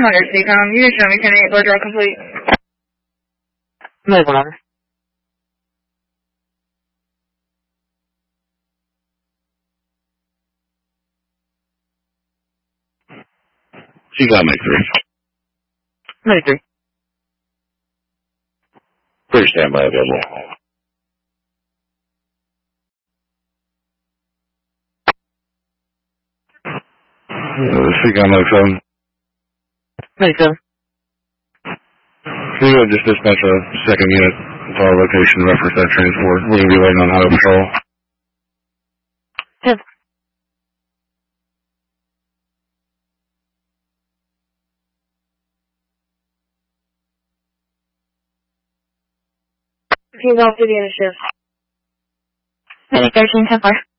100, Seacom. You can show me 10-8, blood draw complete. Move 100. Seacom, make 3. Move 3. Clear standby available. Seacom, make 7. Move 7. Can you just dispatch a second unit to our location, reference that transport? We're going to be waiting on highway patrol. 10. Team's all city initiative. Medic 13, 10-4.